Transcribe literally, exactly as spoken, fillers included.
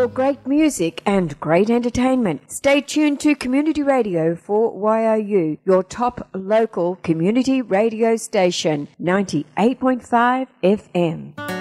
great music and great entertainment. Stay tuned to Community Radio for Y O U, your top local community radio station, ninety-eight point five F M.